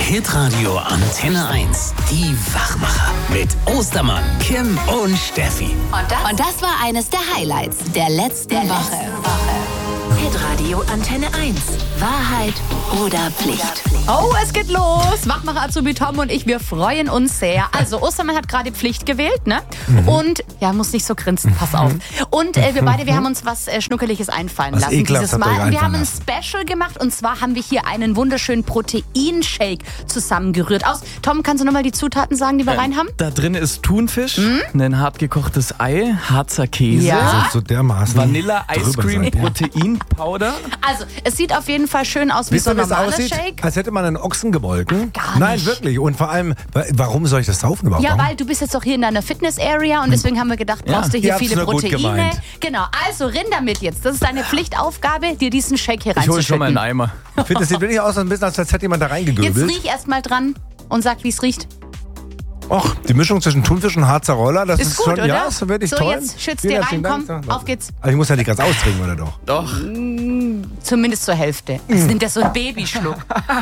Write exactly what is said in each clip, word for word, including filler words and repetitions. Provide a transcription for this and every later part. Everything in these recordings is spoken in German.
Hitradio Antenne eins. Die Wachmacher. Mit Ostermann, Kim und Steffi. Und das, und das war eines der Highlights der letzten der Woche. Letzten Woche. Hitradio Antenne eins. Wahrheit oder Pflicht? Oh, es geht los. Wachmacher Azubi Tom und ich, wir freuen uns sehr. Also, Ostermann hat gerade Pflicht gewählt, ne? Mhm. Und, ja, muss nicht so grinsen, pass auf. Und äh, wir beide, wir haben uns was äh, Schnuckeliges einfallen was lassen dieses Mal. Wir haben ein Special gemacht und zwar haben wir hier einen wunderschönen Proteinshake zusammengerührt. Aus, Tom, kannst du nochmal die Zutaten sagen, die wir äh, rein haben? Da drin ist Thunfisch, mhm. ein hart gekochtes Ei, Harzer Käse, ja. also so dermaßen Vanilla Ice Cream Protein Powder. Also, es sieht auf jeden Fall schön aus wie Wisst so ein ihr, wie es normaler aussieht? Shake. Als hätte man einen Ochsen gemolken. Gar nicht. Nein, wirklich. Und vor allem, warum soll ich das saufen überhaupt? Ja, weil du bist jetzt doch hier in deiner Fitness-Area und deswegen haben wir gedacht, Ja. brauchst du hier Ihr habt's viele nur gut Proteine. gemeint. Genau, also renn damit jetzt. Das ist deine Pflichtaufgabe, dir diesen Shake hier Ich hole schon mal einen reinzuschütten. Eimer. Ich finde, das sieht wirklich aus, ein bisschen, als hätte jemand da Jetzt reingegöbelt. riech erst mal dran und sag, wie es riecht. Och, die Mischung zwischen Thunfisch und Harzer Roller, das ist, Ist gut, schon, oder? ja, ist wirklich so, toll. jetzt schützt Vielen dir rein, herzlichen komm, Dank. auf geht's. Aber ich muss ja nicht ganz austrinken, oder doch? Doch. Zumindest zur Hälfte. Mm. Das nimmt ja so ein Babyschluck.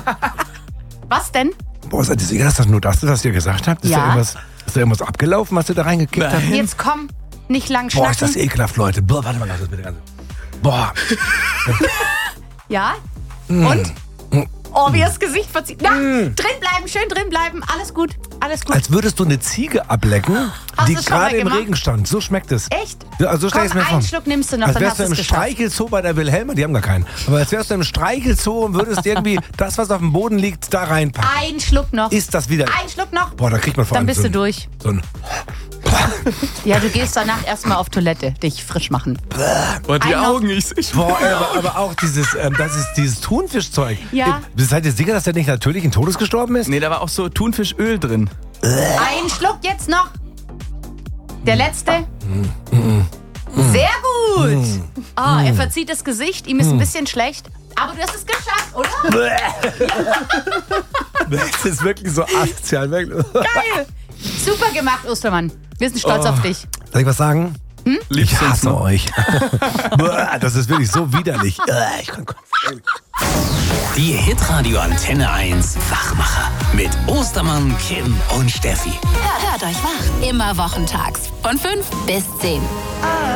Was denn? Boah, seid ihr sicher, dass das nur das ist, was ihr gesagt habt? Ist, Ja. da irgendwas, ist da irgendwas abgelaufen, was ihr da reingekickt habt? Jetzt komm, nicht lang Boah, ist das schnacken. ekelhaft, Leute. Boah, warte mal, das bitte ganz. Boah. Ja? Mm. Und? Oh, wie das Gesicht verzieht. Na, drin bleiben, schön drin bleiben. Alles gut, alles gut. Als würdest du eine Ziege ablecken, Hast die du's schon mal gerade im gemacht? Regen stand. So schmeckt es. Echt? Ja, also so stell ich's Komm, mir vor. einen Schluck nimmst du noch, Als dann wärst hast du du im es geschafft. Streichelzoo bei der Wilhelma, die haben gar keinen. Aber als wärst du im Streichelzoo und würdest irgendwie das, was auf dem Boden liegt, da reinpacken. Ein Schluck noch. Ist das wieder... Ein Schluck noch. Boah, da kriegt man vor Dann allem bist so du ein, durch. So ein, Ja, du gehst danach erstmal auf Toilette, dich frisch machen. Boah, die Ein noch. Augen, ich sehe schon. boah, aber, aber auch dieses, ähm, das ist dieses Thunfischzeug. Ja. Äh, Seid ihr sicher, dass der nicht natürlichen Todes gestorben ist? Nee, da war auch so Thunfischöl drin. Ein Schluck jetzt noch. Der letzte. Sehr gut. Oh, er verzieht das Gesicht, ihm ist ein bisschen schlecht. Aber du hast es geschafft, oder? Das ist wirklich so asozial. Wirklich. Geil. Super gemacht, Ostermann. Wir sind stolz Oh. auf dich. Soll ich was sagen? Liebst Ich du uns hasse noch? euch. Boah, das ist wirklich so widerlich. Ich kann Die Hitradio Antenne eins Wachmacher. Mit Ostermann, Kim und Steffi. Hört, hört euch wach. Immer wochentags von fünf bis zehn.